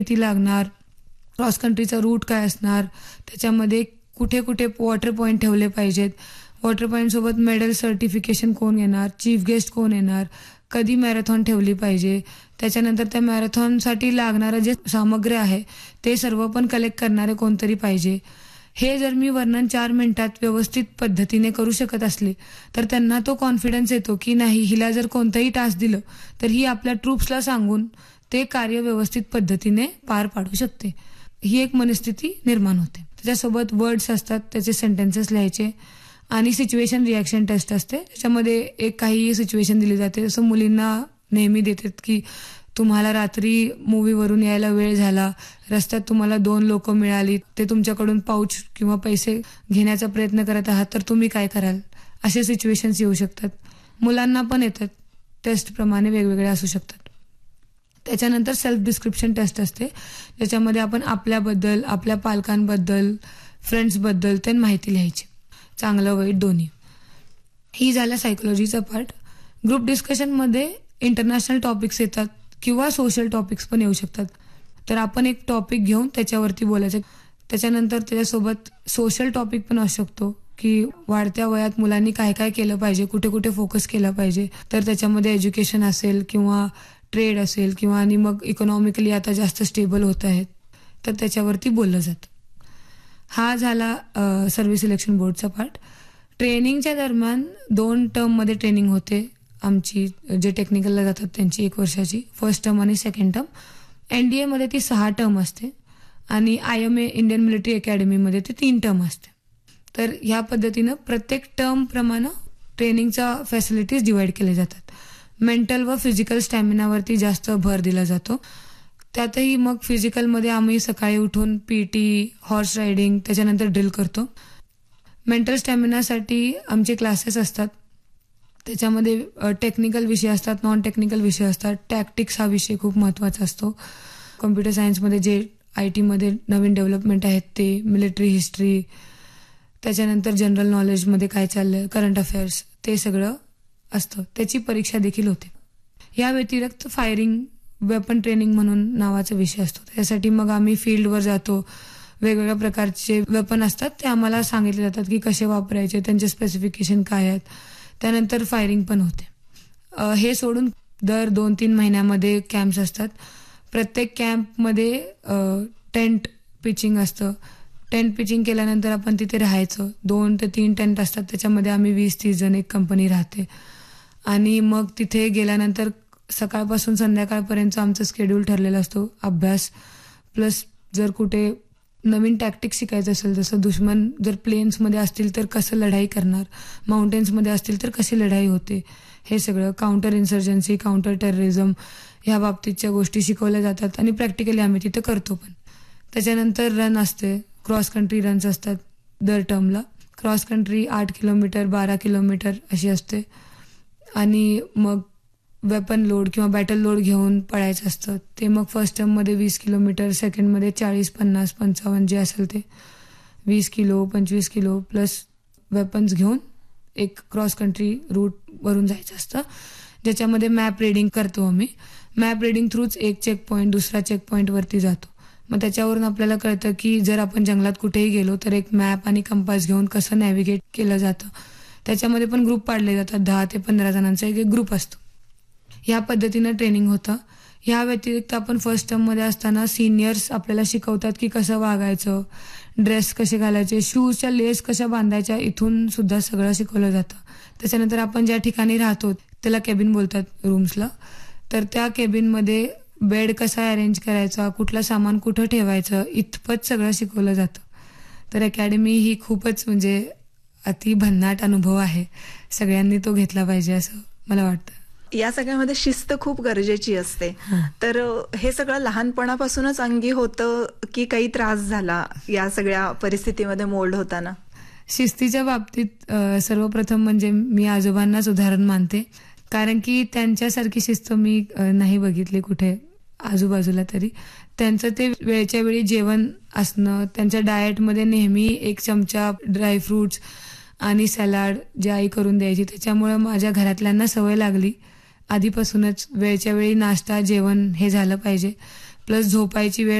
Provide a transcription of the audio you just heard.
किती लागणार, cross कंट्रीचा route काय असणार, त्याच्यामध्ये कुठे कुठे वॉटर पॉईंट ठेवले पाहिजेत, वॉटर पॉईंटसोबत मेडल सर्टिफिकेशन कोण येणार, चीफ गेस्ट कोण येणार, कधी मॅरेथॉन ठेवली पाहिजे, त्याच्यानंतर त्या मॅरेथॉनसाठी लागणारं जे सामग्री आहे ते सर्व पण कलेक्ट करणारे कोणतरी पाहिजे. हे जर मी वर्णन 4 मिनिटात व्यवस्थित पद्धतीने करू शकत असले तर त्यांना तो कॉन्फिडन्स येतो की नाही, हिला जर कोणतंही टास्क दिलं तर ही आपल्या ट्रूप्सला सांगून ते कार्य व्यवस्थित पद्धतीने पार पाडू शकते. ही एक मनस्थिती निर्माण होते. त्याच्यासोबत वर्ड्स असतात, त्याचे सेंटेन्सेस लिहायचे आणि सिच्युएशन रिॲक्शन टेस्ट असते. त्याच्यामध्ये एक काही सिच्युएशन दिली जाते. जसं मुलींना नेहमी देतात की तुम्हाला रात्री मूवीवरून यायला वेळ झाला, रस्त्यात तुम्हाला 2 लोकं मिळाली, ते तुमच्याकडून पाऊच किंवा पैसे घेण्याचा प्रयत्न करत आहात, तर तुम्ही काय कराल, असे सिच्युएशन्स येऊ शकतात. मुलांना पण येतात, टेस्टप्रमाणे वेगवेगळे असू शकतात. त्याच्यानंतर सेल्फ डिस्क्रिप्शन टेस्ट असते, ज्याच्यामध्ये आपण आपल्याबद्दल, आपल्या पालकांबद्दल, फ्रेंड्सबद्दल ते माहिती लिहायची, चांगलं वाईट दोन्ही. ही झालं सायकोलॉजीचा पार्ट. ग्रुप डिस्कशनमध्ये इंटरनॅशनल टॉपिक्स येतात किंवा सोशल टॉपिक्स पण येऊ शकतात. तर आपण एक टॉपिक घेऊन त्याच्यावरती बोलायचं. त्याच्यानंतर त्याच्यासोबत सोशल टॉपिक पण असू शकतो की वाढत्या वयात मुलांनी काय काय केलं पाहिजे, कुठे कुठे फोकस केला पाहिजे. तर त्याच्यामध्ये एज्युकेशन असेल किंवा ट्रेड असेल किंवा आणि मग इकॉनॉमिकली आता जास्त स्टेबल होत आहेत, तर त्याच्यावरती बोललं जातं. हा झाला सर्व्हिस सिलेक्शन बोर्डचा पार्ट. ट्रेनिंगच्या दरम्यान 2 टर्ममध्ये ट्रेनिंग होते आमची. जे टेक्निकलला जातात त्यांची 1 वर्षाची, फर्स्ट टर्म आणि सेकंड टर्म. NDAमध्ये ती 6 टर्म असते आणि IMA इंडियन मिलिटरी अकॅडमीमध्ये ती 3 टर्म असते. तर ह्या पद्धतीनं प्रत्येक टर्मप्रमाणे ट्रेनिंगचा फॅसिलिटीज डिवाइड केले जातात. मेंटल व फिजिकल स्टॅमिनावरती जास्त भर दिला जातो. त्यातही मग फिजिकलमध्ये आम्ही सकाळी उठून PT, हॉर्स रायडिंग, त्याच्यानंतर ड्रिल करतो. मेंटल स्टॅमिनासाठी आमचे क्लासेस असतात. त्याच्यामध्ये टेक्निकल विषय असतात, नॉन टेक्निकल विषय असतात. टॅक्टिक्स हा विषय खूप महत्त्वाचा असतो. कॉम्प्युटर सायन्समध्ये जे IT नवीन डेव्हलपमेंट आहेत ते, मिलिटरी हिस्ट्री, त्याच्यानंतर जनरल नॉलेजमध्ये काय चाललं, करंट अफेअर्स, ते सगळं असतं. त्याची परीक्षा देखील होते. या व्यतिरिक्त फायरिंग वेपन ट्रेनिंग म्हणून नावाचा विषय असतो. त्यासाठी मग आम्ही फील्डवर जातो. वेगवेगळ्या प्रकारचे वेपन असतात, ते आम्हाला सांगितले जातात की कसे वापरायचे, त्यांचे स्पेसिफिकेशन काय आहेत. त्यानंतर फायरिंग पण होते. हे सोडून दर 2-3 महिन्यामध्ये कॅम्प्स असतात. प्रत्येक कॅम्पमध्ये टेंट पिचिंग असतं. टेंट पिचिंग केल्यानंतर आपण तिथे राहायचं. 2 ते 3 टेंट असतात, त्याच्यामध्ये आम्ही 20-30 जण एक कंपनी राहते. आणि मग तिथे गेल्यानंतर सकाळपासून संध्याकाळपर्यंत आमचं शेड्यूल ठरलेला असतो. अभ्यास प्लस जर कुठे नवीन टॅक्टिक्स शिकायचं असेल, जसं दुश्मन जर प्लेन्समध्ये असतील तर कसं लढाई करणार, माउंटेन्समध्ये असतील तर कशी लढाई होते, हे सगळं काउंटर इन्सर्जन्सी, काउंटर टेररिझम ह्या बाबतीतच्या गोष्टी शिकवल्या जातात आणि प्रॅक्टिकली आम्ही तिथं करतो पण. त्याच्यानंतर रन असते, क्रॉस कंट्री रन्स असतात दर टर्मला. क्रॉस कंट्री 8 किलोमीटर, 12 किलोमीटर अशी असते. आणि मग वेपन लोड किंवा बॅटल लोड घेऊन पळायचं असतं. ते मग फर्स्ट टर्ममध्ये 20 किलोमीटर, सेकंडमध्ये 40, 50, 55 जे असेल ते 20 किलो, 25 किलो प्लस वेपन्स घेऊन एक क्रॉस कंट्री रूटवरून जायचं असतं, ज्याच्यामध्ये मॅप रिडिंग करतो आम्ही. मॅप रिडिंग थ्रूच एक चेक पॉईंट दुसरा चेक पॉईंटवरती जातो. मग त्याच्यावरून आपल्याला कळतं की जर आपण जंगलात कुठेही गेलो तर एक मॅप आणि कंपास घेऊन कसं नॅव्हिगेट केलं जातं. त्याच्यामध्ये पण ग्रुप पाडले जातात. 10 ते 15 जणांचा एक ग्रुप असतो. ह्या पद्धतीनं ट्रेनिंग होतं. ह्या व्यतिरिक्त आपण फर्स्ट टर्ममध्ये असताना सिनियर्स आपल्याला शिकवतात की कसं वागायचं, ड्रेस कसे घालायचे, शूजच्या लेस कशा बांधायच्या, इथून सुद्धा सगळं शिकवलं जातं. त्याच्यानंतर आपण ज्या ठिकाणी राहतो त्याला केबिन बोलतात रूम्सला, तर त्या केबिनमध्ये बेड कसा अरेंज करायचा, कुठलं सामान कुठं ठेवायचं, इतपत सगळं शिकवलं जातं. तर अकॅडमी ही खूपच म्हणजे अति भन्नाट अनुभव आहे. सगळ्यांनी तो घेतला पाहिजे असं मला वाटतं. या सगळ्यामध्ये शिस्त खूप गरजेची असते. तर हे सगळं लहानपणापासूनच अंगी होतं की काही त्रास झाला या सगळ्या परिस्थितीमध्ये मोल्ड होताना? शिस्तीच्या बाबतीत सर्वप्रथम म्हणजे मी आजोबांनाच उदाहरण मानते, कारण की त्यांच्यासारखी शिस्त मी नाही बघितली कुठे आजूबाजूला तरी. त्यांचं ते वेळच्या वेळी जेवण असणं, त्यांच्या डाएटमध्ये नेहमी 1 चमचा ड्रायफ्रुट्स आणि सॅलाड जे आई करून द्यायची, त्याच्यामुळं माझ्या घरातल्यांना सवय लागली आधीपासूनच वेळच्या वेळी नाश्ता जेवण हे झालं पाहिजे. प्लस झोपायची वेळ